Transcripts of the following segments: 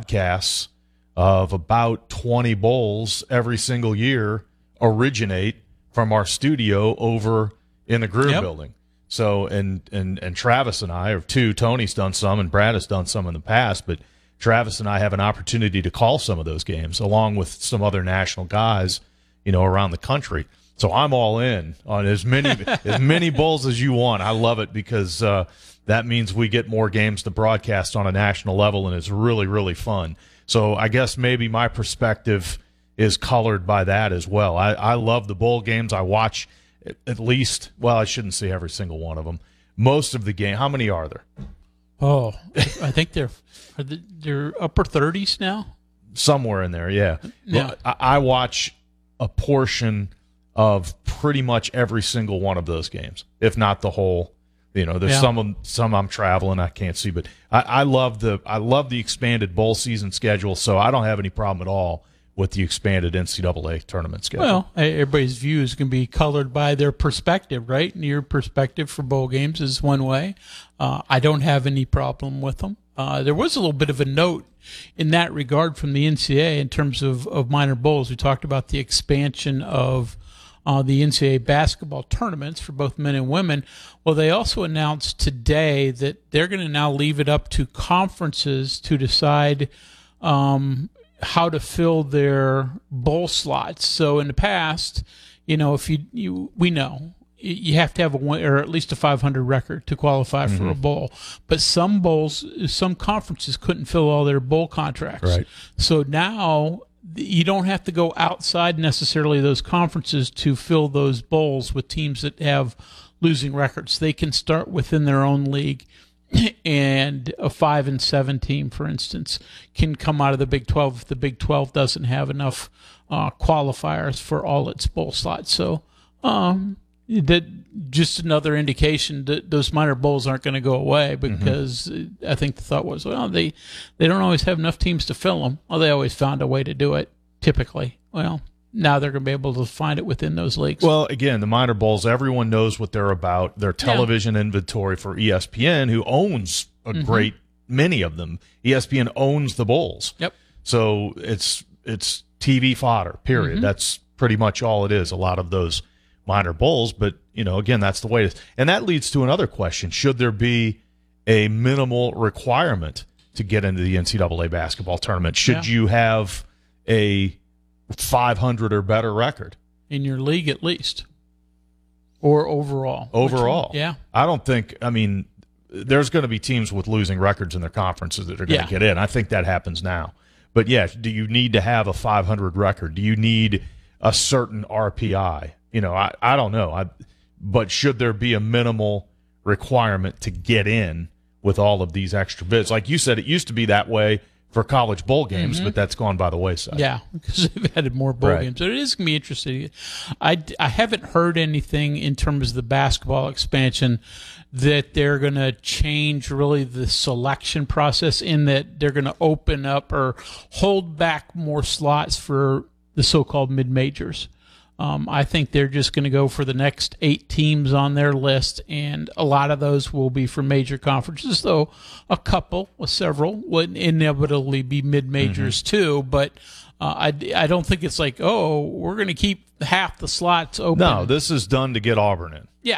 broadcasts of about 20 bowls every single year originate from our studio over in the Greer building. So, and Travis and I, or Tony's done some, and Brad has done some in the past, but Travis and I have an opportunity to call some of those games along with some other national guys, around the country. So I'm all in on as many bowls as you want. I love it because that means we get more games to broadcast on a national level, and it's really, really fun. So I guess maybe my perspective is colored by that as well. I love the bowl games. I watch at least, well, I shouldn't say every single one of them. Most of the game. How many are there? Oh, I think they're upper 30s now. Somewhere in there, yeah. Yeah. Well, I watch a portion of pretty much every single one of those games, if not the whole. There's some I'm traveling, I can't see, but I love the expanded bowl season schedule, so I don't have any problem at all with the expanded NCAA tournament schedule. Well, everybody's views can be colored by their perspective, right? And your perspective for bowl games is one way. I don't have any problem with them. There was a little bit of a note in that regard from the NCAA in terms of minor bowls. We talked about the expansion of the NCAA basketball tournaments for both men and women. Well, they also announced today that they're going to now leave it up to conferences to decide how to fill their bowl slots. So in the past, if we know you have to have or at least a 500 record to qualify for a bowl. But some conferences couldn't fill all their bowl contracts. Right. So now you don't have to go outside necessarily those conferences to fill those bowls with teams that have losing records. They can start within their own league, and a 5-7 team, for instance, can come out of the Big 12 if the Big 12 doesn't have enough qualifiers for all its bowl slots. So that just another indication that those minor bowls aren't going to go away, because I think the thought was, well, they don't always have enough teams to fill them. Well, they always found a way to do it, typically. Well, now they're going to be able to find it within those leagues. Well, again, the minor bowls, everyone knows what they're about. Their television inventory for ESPN, who owns a great many of them. ESPN owns the bowls. Yep. So it's TV fodder, period. That's pretty much all it is, a lot of those minor bowls. But, again, that's the way it is. And that leads to another question. Should there be a minimal requirement to get into the NCAA basketball tournament? Should you have a 500 or better record? In your league, at least. Or overall. Overall. Yeah. I don't think, there's going to be teams with losing records in their conferences that are going to get in. I think that happens now. But, do you need to have a 500 record? Do you need a certain RPI? I don't know. But should there be a minimal requirement to get in with all of these extra bids? Like you said, it used to be that way for college bowl games, but that's gone by the wayside. Yeah, because they've added more bowl games. So it is going to be interesting. I haven't heard anything in terms of the basketball expansion that they're going to change really the selection process, in that they're going to open up or hold back more slots for the so-called mid-majors. I think they're just going to go for the next 8 teams on their list, and a lot of those will be from major conferences, though several would inevitably be mid-majors too. But I don't think it's like, we're going to keep half the slots open. No, this is done to get Auburn in. Yeah,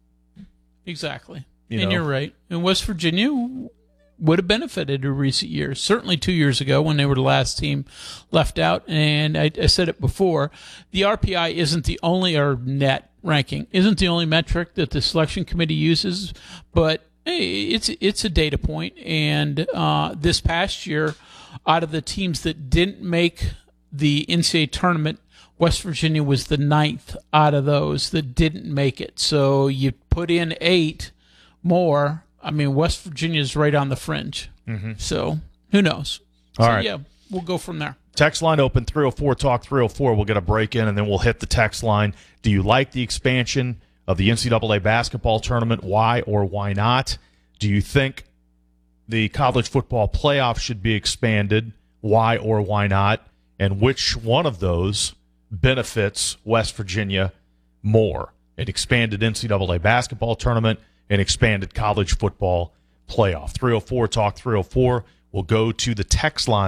exactly. You're right. And West Virginia would have benefited in recent years, certainly 2 years ago when they were the last team left out. And I said it before, the RPI isn't the only, or net ranking, isn't the only metric that the selection committee uses, but hey, it's a data point. And this past year, out of the teams that didn't make the NCAA tournament, West Virginia was the 9th out of those that didn't make it. So you put in 8 more. West Virginia is right on the fringe. So who knows? All right. Yeah, we'll go from there. Text line open, 304 Talk 304. We'll get a break in, and then we'll hit the text line. Do you like the expansion of the NCAA basketball tournament? Why or why not? Do you think the college football playoff should be expanded? Why or why not? And which one of those benefits West Virginia more? An expanded NCAA basketball tournament, an expanded college football playoff. 304 Talk 304. We'll go to the text line.